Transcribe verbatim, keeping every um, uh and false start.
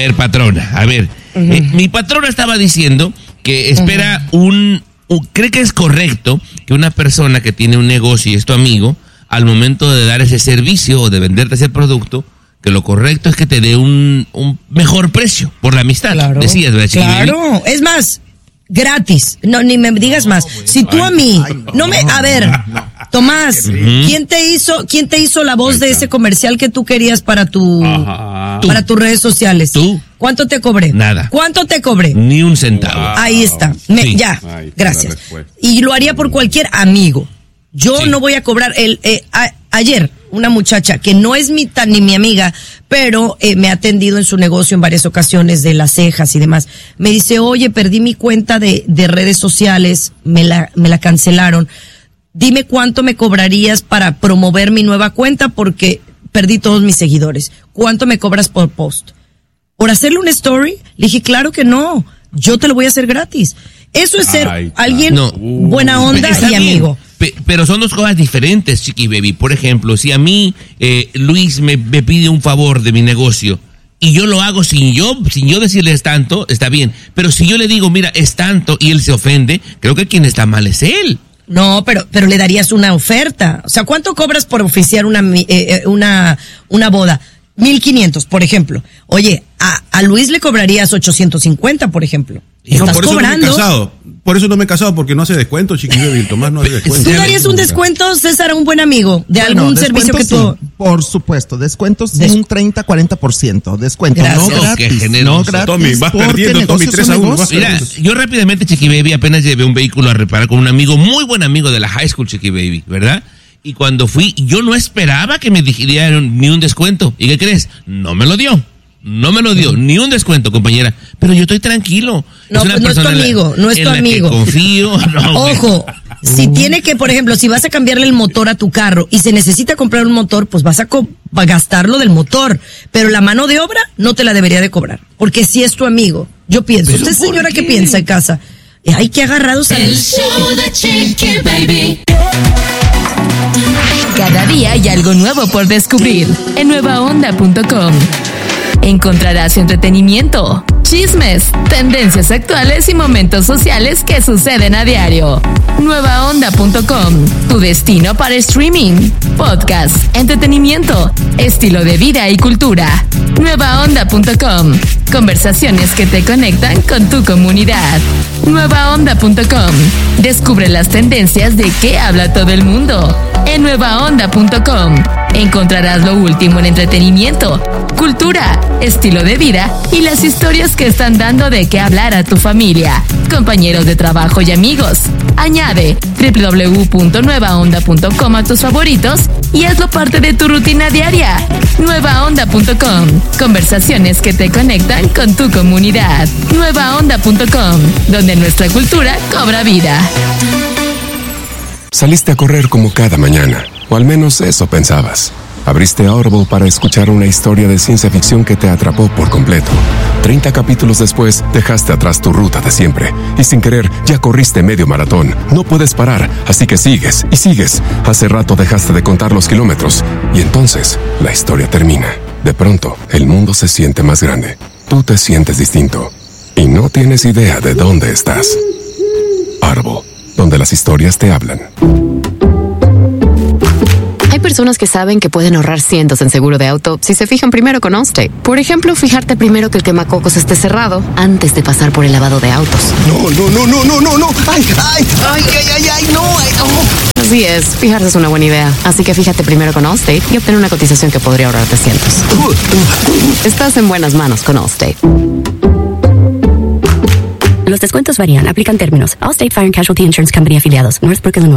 ver, patrona, a ver. Uh-huh. Eh, mi patrona estaba diciendo que espera uh-huh. un, un... ¿Cree que es correcto que una persona que tiene un negocio y es tu amigo, al momento de dar ese servicio o de venderte ese producto, que lo correcto es que te dé un, un mejor precio por la amistad? Claro. Decías, ¿verdad, Chiqui Baby? Claro, es más, gratis. No, ni me digas no, más. Bueno, si tú ay, a mí, ay, no, no me... A ver, no. Tomás, uh-huh. ¿quién te hizo quién te hizo la voz de ese comercial que tú querías para tu Ajá. para tus redes sociales? ¿Tú? ¿Cuánto te cobré? Nada. ¿Cuánto te cobré? Ni un centavo. Wow. Ahí está. Me, sí. Ya, Ay, gracias. Y lo haría por cualquier amigo. Yo sí. no voy a cobrar el eh, a, ayer una muchacha que no es mi tan ni mi amiga, pero eh, me ha atendido en su negocio en varias ocasiones de las cejas y demás. Me dice, oye, perdí mi cuenta de, de redes sociales, me la, me la cancelaron. Dime cuánto me cobrarías para promover mi nueva cuenta porque perdí todos mis seguidores. ¿Cuánto me cobras por post? ¿Por hacerle una story? Le dije, claro que no. Yo te lo voy a hacer gratis. Eso es ser Ay, alguien no. buena onda y bien. amigo. Pero son dos cosas diferentes, Chiqui Baby. Por ejemplo, si a mí eh, Luis me, me pide un favor de mi negocio y yo lo hago sin yo sin yo decirle tanto, está bien. Pero si yo le digo, mira, es tanto y él se ofende, creo que quien está mal es él. No, pero pero le darías una oferta. O sea, ¿cuánto cobras por oficiar una eh, una una boda? mil quinientos, por ejemplo. Oye, a, a Luis le cobrarías ochocientos cincuenta, por ejemplo. No, ¿Estás por eso cobrando? No me he casado. Por eso no me he casado, porque no hace descuento, Chiqui Baby. Tomás no hace descuento. ¿Tú darías un descuento, César, a un buen amigo de bueno, algún servicio que tú...? Sí, por supuesto, descuentos de Des... un treinta a cuarenta por ciento. Descuento, Gracias. no gratis. No gratis. Tommy, vas perdiendo, Tommy, tres a uno. Mira, yo rápidamente, Chiqui Baby, apenas llevé un vehículo a reparar con un amigo, muy buen amigo de la high school, Chiqui Baby, ¿verdad? Y cuando fui, yo no esperaba que me dieran ni un descuento. ¿Y qué crees? No me lo dio. No me lo dio, ni un descuento, compañera. Pero yo estoy tranquilo. No, es una pues no es tu amigo, la, no es tu amigo. Confío. No, Ojo, si tiene que, por ejemplo, si vas a cambiarle el motor a tu carro y se necesita comprar un motor, pues vas a, co- a gastarlo del motor. Pero la mano de obra no te la debería de cobrar, porque si es tu amigo. Yo pienso. ¿Usted, señora, qué? qué piensa en casa? Ay, qué agarrados. El show de Chiqui Baby. Cada día hay algo nuevo por descubrir en nueva onda punto com. Encontrarás entretenimiento, chismes, tendencias actuales y momentos sociales que suceden a diario. nueva onda punto com, tu destino para streaming, podcast, entretenimiento, estilo de vida y cultura. nueva onda punto com, conversaciones que te conectan con tu comunidad. nueva onda punto com, descubre las tendencias de qué habla todo el mundo. En nueva onda punto com encontrarás lo último en entretenimiento, cultura, estilo de vida y las historias que están dando de qué hablar a tu familia, compañeros de trabajo y amigos. Añade doble u doble u doble u punto nueva onda punto com a tus favoritos y hazlo parte de tu rutina diaria. nueva onda punto com, conversaciones que te conectan con tu comunidad. nueva onda punto com, donde nuestra cultura cobra vida. Saliste a correr como cada mañana, o al menos eso pensabas. Abriste Audible para escuchar una historia de ciencia ficción que te atrapó por completo. Treinta capítulos después, dejaste atrás tu ruta de siempre. Y sin querer, ya corriste medio maratón. No puedes parar, así que sigues y sigues. Hace rato dejaste de contar los kilómetros. Y entonces, la historia termina. De pronto, el mundo se siente más grande. Tú te sientes distinto. Y no tienes idea de dónde estás. Audible, donde las historias te hablan. Hay personas que saben que pueden ahorrar cientos en seguro de auto si se fijan primero con Allstate. Por ejemplo, fijarte primero que el quemacocos esté cerrado antes de pasar por el lavado de autos. No, no, no, no, no, no, no. Ay, ay, ay, ay, ay, ay, no. Ay, oh. Así es, fijarse es una buena idea. Así que fíjate primero con Allstate y obtén una cotización que podría ahorrarte cientos. Estás en buenas manos con Allstate. Los descuentos varían. Aplican términos. Allstate Fire and Casualty Insurance Company afiliados. Northbrook, Illinois.